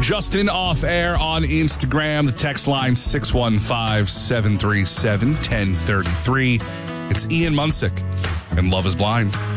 Justin off air on Instagram. The text line 615-737-1033. It's Ian Munsick and Love is Blind.